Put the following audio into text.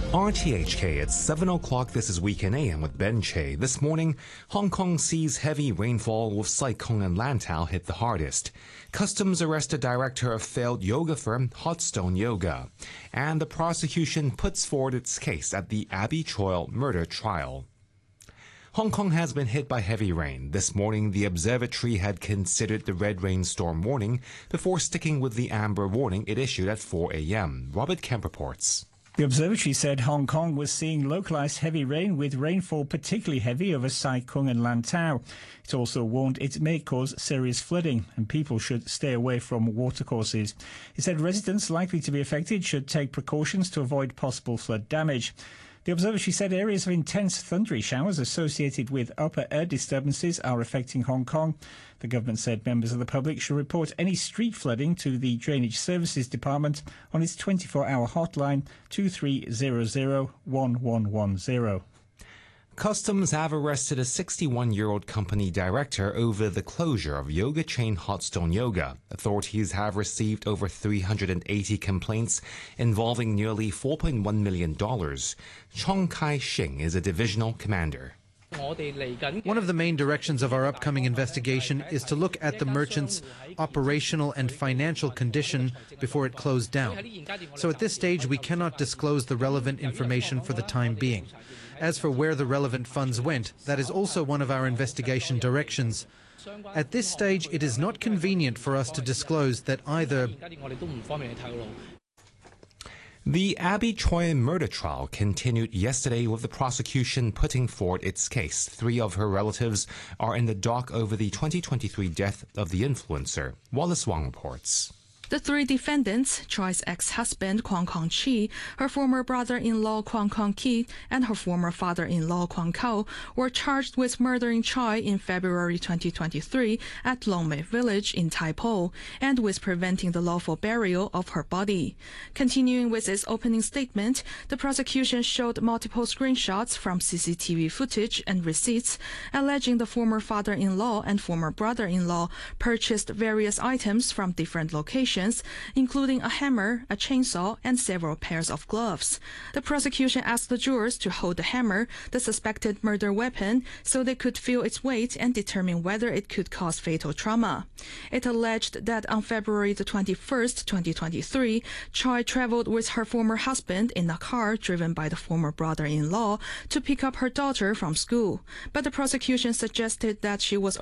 RTHK, it's 7 o'clock. This is Weekend AM with Ben Che. This morning, Hong Kong sees heavy rainfall with Sai Kung and Lantau hit the hardest. Customs arrested director of failed yoga firm Hot Stone Yoga. And the prosecution puts forward its case at the Abby Choi murder trial. Hong Kong has been hit by heavy rain. This morning, the observatory had considered the red rainstorm warning before sticking with the amber warning it issued at 4 a.m. Robert Kemp reports. The observatory said Hong Kong was seeing localised heavy rain with rainfall particularly heavy over Sai Kung and Lantau. It also warned it may cause serious flooding and people should stay away from watercourses. It said residents likely to be affected should take precautions to avoid possible flood damage. The observatory said areas of intense thundery showers associated with upper air disturbances are affecting Hong Kong. The government said members of the public should report any street flooding to the Drainage Services Department on its 24-hour hotline 2300 1110. Customs have arrested a 61-year-old company director over the closure of yoga chain Hot Stone Yoga. Authorities have received over 380 complaints involving nearly $4.1 million. Chong Kai-shing is a divisional commander. One of the main directions of our upcoming investigation is to look at the merchant's operational and financial condition before it closed down. So at this stage, we cannot disclose the relevant information for the time being. As for where the relevant funds went, that is also one of our investigation directions. At this stage, it is not convenient for us to disclose that either. The Abby Choi murder trial continued yesterday with the prosecution putting forward its case. 3 of her relatives are in the dock over the 2023 death of the influencer. Wallace Wong reports. The 3 defendants, Choi's ex-husband Kwang Kong-chi, her former brother-in-law Kwang Kong-ki, and her former father-in-law Kwang Kao, were charged with murdering Choi in February 2023 at Longmei Village in Tai Po, and with preventing the lawful burial of her body. Continuing with its opening statement, the prosecution showed multiple screenshots from CCTV footage and receipts, alleging the former father-in-law and former brother-in-law purchased various items from different locations, including a hammer, a chainsaw, and several pairs of gloves. The prosecution asked the jurors to hold the hammer, the suspected murder weapon, so they could feel its weight and determine whether it could cause fatal trauma. It alleged that on February the 21st, 2023, Choi traveled with her former husband in a car driven by the former brother-in-law to pick up her daughter from school. But the prosecution suggested that she was